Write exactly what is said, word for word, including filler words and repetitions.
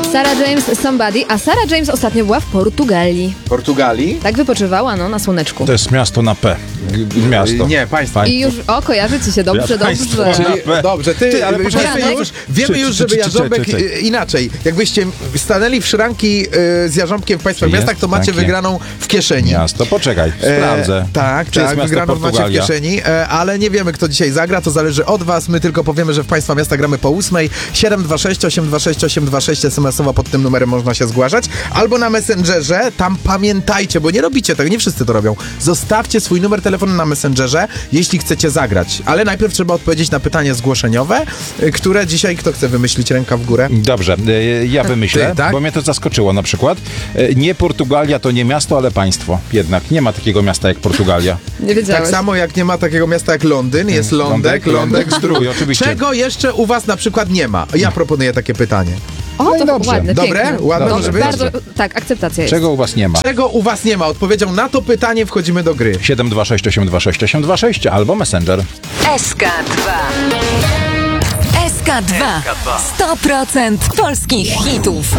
Sarah James, Somebody, a Sarah James ostatnio była w Portugalii. Portugalii? Tak wypoczywała, no, na słoneczku. To jest miasto na P. G- Miasto. Nie, państwo. I już, o, kojarzy ci się dobrze, Państwo. dobrze. Czyli, dobrze, ty, Ty, ale wiemy, poczekaj, już, wiemy czy- już, czy- żeby czy- czy- Jarząbek czy- czy- y, inaczej. Jakbyście stanęli w szranki y, z Jarząbkiem w państwa Czy miastach, jest to macie takie wygraną w kieszeni. Miasto, poczekaj, sprawdzę. E, tak, Czy tak, jest miasto wygraną macie w Portugalia? kieszeni, e, ale nie wiemy, kto dzisiaj zagra, to zależy od was. My tylko powiemy, że w państwa miasta gramy po ósmej. siedem dwa sześć osiem dwa sześć osiem dwa sześć es em esowo pod tym numerem można się zgłaszać. Albo na Messengerze, tam pamiętajcie, bo nie robicie tego, nie wszyscy to robią. Zostawcie swój numer telefonu na Messengerze, jeśli chcecie zagrać. Ale najpierw trzeba odpowiedzieć na pytanie zgłoszeniowe, y, które dzisiaj kto chce wymyślić, ręka w górę. Dobrze, e, ja wymyślę, Ty, tak? bo mnie to zaskoczyło na przykład. E, Nie Portugalia to nie miasto, ale państwo. Jednak nie ma takiego miasta jak Portugalia. Nie wiedziałeś. Tak samo jak nie ma takiego miasta jak Londyn, jest Lądek, Lądek, Zdrój, oczywiście. Czego jeszcze u was na przykład nie ma? Ja proponuję takie pytanie. O, No i to dobrze. ładne, Dobre? piękne. Ładne Dobrze, może być? bardzo, tak, akceptacja jest. Czego u was nie ma? Czego u was nie ma? Odpowiedzią na to pytanie wchodzimy do gry. siedem dwa sześć osiem dwa sześć osiem dwa sześć albo Messenger. S K dwa. S K dwa. sto procent polskich hitów.